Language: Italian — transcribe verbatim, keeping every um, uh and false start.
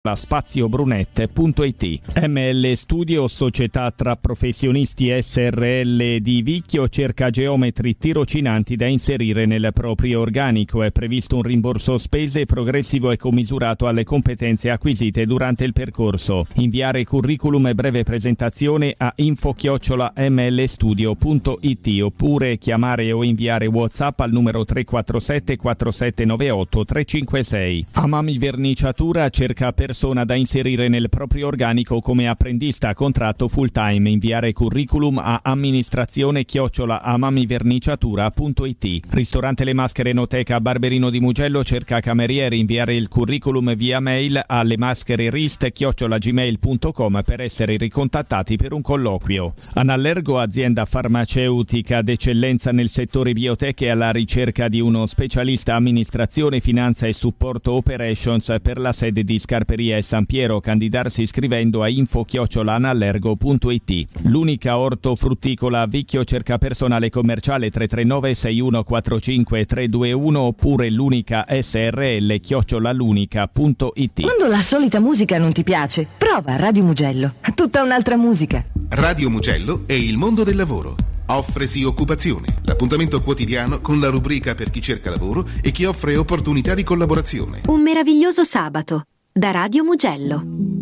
la spaziobrunette punto it. M L Studio, società tra professionisti S R L di Vicchio, cerca geometri tirocinanti da inserire nel proprio organico. È previsto un rimborso spese progressivo e commisurato alle competenze acquisite durante il percorso. Inviare curriculum e breve presentazione a info chiocciola m l studio punto it oppure chiamare o inviare WhatsApp al numero tre quattro sette quattro sette nove otto tre cinque sei. Amami Verniciatura cerca persona da inserire nel proprio organico come apprendista a contratto full time. Inviare curriculum a amministrazione chiocciola amamiverniciatura punto it. Ristorante Le Maschere Enoteca Barberino di Mugello cerca camerieri. Inviare il curriculum via mail alle maschere rist chiocciola gmail punto com per essere ricontattati per un colloquio. Anallergo, azienda farmaceutica d'eccellenza nel settore biotech, e alla ricerca di uno specialista amministrazione, finanza e supporto operations per la sede di Scarperia e San Piero. Candidarsi scrivendo a info chiocciola anallergo punto it. L'unica ortofrutticola a Vicchio cerca personale commerciale tre tre nove sei uno quattro cinque tre due uno oppure l'unica S R L chiocciola l'unica punto it. Quando la solita musica non ti piace, prova Radio Mugello. Tutta un'altra musica. Radio Mugello è il mondo del lavoro. Offresi occupazione, l'appuntamento quotidiano con la rubrica per chi cerca lavoro e chi offre opportunità di collaborazione. Un meraviglioso sabato da Radio Mugello.